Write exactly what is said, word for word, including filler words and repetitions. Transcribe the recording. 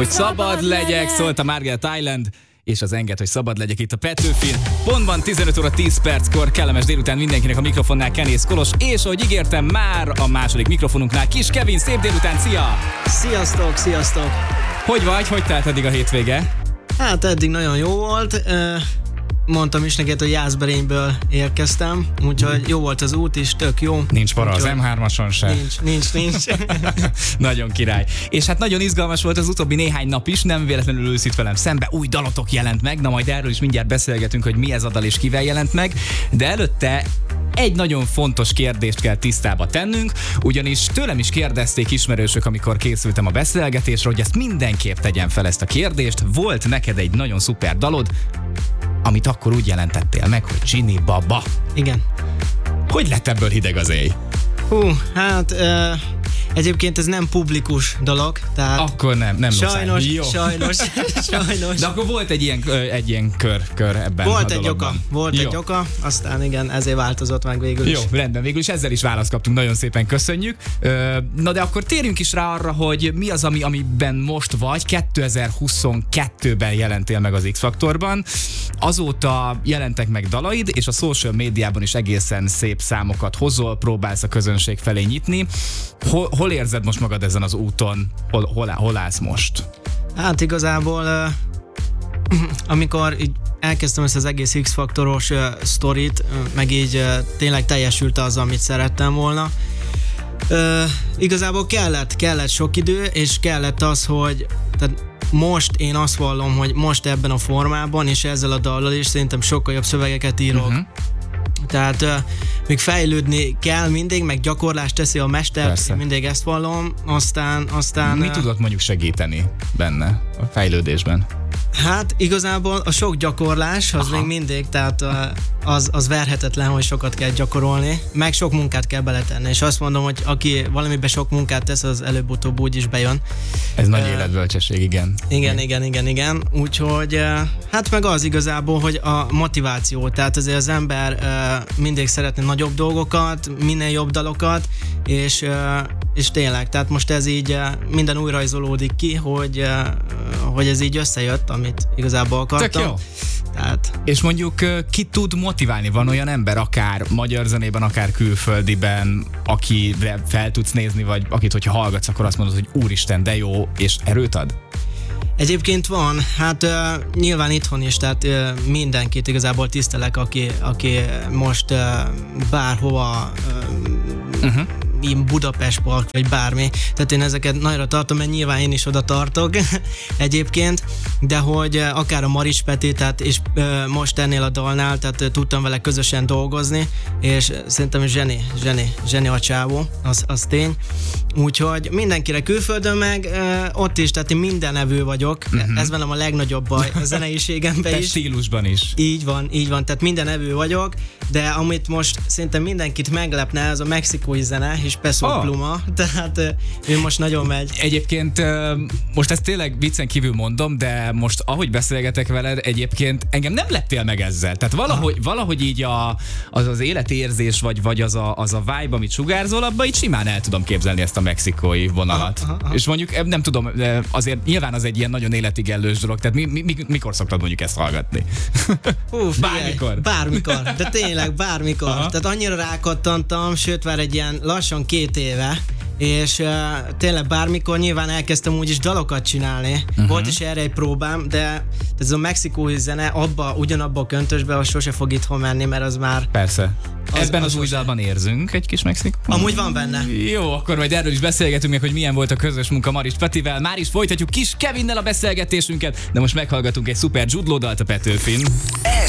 hogy szabad legyek, szólt a Margaret Island, és az enged, hogy szabad legyek itt a Petőfin. Pontban tizenöt óra tíz perckor, kellemes délután mindenkinek a mikrofonnál Kenész Kolos, és ahogy ígértem, már a második mikrofonunknál Kis Kevin, szép délután, szia! Sziasztok, sziasztok! Hogy vagy? Hogy telt eddig a hétvége? Hát eddig nagyon jó volt. Mondtam is neked, hogy Jászberényből érkeztem, úgyhogy jó volt az út is, tök jó. Nincs para az em hármason se. Nincs, nincs, nincs. Nagyon király. És hát nagyon izgalmas volt az utóbbi néhány nap is, nem véletlenül ülsz itt velem szembe, új dalotok jelent meg, na majd erről is mindjárt beszélgetünk, hogy mi ez a dal és kivel jelent meg, de előtte egy nagyon fontos kérdést kell tisztába tennünk, ugyanis tőlem is kérdezték ismerősök, amikor készültem a beszélgetésre, hogy ezt mindenképp tegyen fel ezt a kérdést. Volt neked egy nagyon szuper dalod, amit akkor úgy jelentettél meg, hogy Ginny Baba. Igen. Hogy lett ebből hideg az éj? Hú, hát uh, egyébként ez nem publikus dolog, tehát... Akkor nem, nem Sajnos, Jó. sajnos, sajnos. De akkor volt egy ilyen, egy ilyen kör, kör ebben Volt a egy dologban. oka, volt Jó. egy oka, aztán igen, ezért változott meg végül is. Jó, rendben, végül is ezzel is választ kaptunk, nagyon szépen köszönjük. Na de akkor térjünk is rá arra, hogy mi az, ami, amiben most vagy, kétezer-huszonkettőben jelentél meg az X-Faktorban. Azóta jelentek meg dalaid, és a social médiában is egészen szép számokat hozol, próbálsz a közönség felé nyitni. Hol, hol érzed most magad ezen az úton? Hol, hol, hol állsz most? Hát igazából, uh, amikor így elkezdtem ezt az egész X-faktoros uh, sztorit, uh, meg így uh, tényleg teljesült az, amit szerettem volna. Uh, igazából kellett, kellett sok idő, és kellett az, hogy tehát most én azt vallom, hogy most ebben a formában, és ezzel a dallal is szerintem sokkal jobb szövegeket írok. Uh-huh. Tehát uh, még fejlődni kell mindig, meg gyakorlást teszi a mester, én mindig ezt vallom, aztán... aztán Mi uh, tudott mondjuk segíteni benne a fejlődésben? Hát igazából a sok gyakorlás az Aha. még mindig, tehát uh, az, az verhetetlen, hogy sokat kell gyakorolni, meg sok munkát kell beletenni, és azt mondom, hogy aki valamiben sok munkát tesz, az előbb-utóbb úgy is bejön. Ez uh, nagy életbölcsesség, igen. Igen, igen, igen, igen, úgyhogy uh, hát meg az igazából, hogy a motiváció, tehát azért az ember uh, mindig szeretne nagyobb dolgokat, minél jobb dalokat, és, uh, és tényleg, tehát most ez így uh, minden új rajzolódik ki, hogy, uh, hogy ez így összejött, amit igazából akartam. Tök jó. Tehát... És mondjuk ki tud motiválni? Van olyan ember, akár magyar zenében, akár külföldiben, akire fel tudsz nézni, vagy akit, hogyha hallgatsz, akkor azt mondod, hogy úristen, de jó, és erőt ad? Egyébként van, hát uh, nyilván itthon is, tehát uh, mindenkit igazából tisztelek, aki, aki most uh, bárhova uh, uh-huh. Budapest Park, vagy bármi. Tehát én ezeket nagyra tartom, mert nyilván én is oda tartok egyébként, de hogy akár a Maris Peti, tehát és ö, most ennél a dalnál, tehát ö, tudtam vele közösen dolgozni, és szerintem zseni, zseni, zseni a csávó, az, az tény. Úgyhogy mindenkire külföldön meg ö, ott is, tehát én mindenevő vagyok, uh-huh. ez velem a legnagyobb baj a zeneiségemben is. stílusban is. Így van, így van, tehát mindenevő vagyok, de amit most szerintem mindenkit meglepne, az a mexikói zene, és Peso oh. Pluma, tehát ő most nagyon megy. Egyébként most ezt tényleg viccen kívül mondom, de most ahogy beszélgetek veled, egyébként engem nem leptél meg ezzel. Tehát valahogy, valahogy így a, az az életérzés, vagy, vagy az, a, az a vibe, amit sugárzol, abban így simán el tudom képzelni ezt a mexikói vonalat. Aha, aha, aha. És mondjuk nem tudom, azért nyilván az egy ilyen nagyon életigellős dolog, tehát mi, mi, mikor szoktad mondjuk ezt hallgatni? Hú, figyelj, bármikor. Bármikor, de tényleg bármikor. Aha. Tehát annyira rákattantam, sőt már egy ilyen lassan két éve, és uh, tényleg bármikor nyilván elkezdtem úgyis dalokat csinálni. Uh-huh. Volt is erre egy próbám, de ez a mexikói zene abba, ugyanabba a köntösbe, az sose fog itthon menni, mert az már... Persze. Az, Ebben az, az új dalban érzünk egy kis Mexikó. Amúgy van benne. Jó, akkor majd erről is beszélgetünk meg, hogy milyen volt a közös munka Maris Petivel. Már is folytatjuk Kis Kevinnel a beszélgetésünket, de most meghallgatunk egy szuper Jude Law dalt a Petőfin. Ez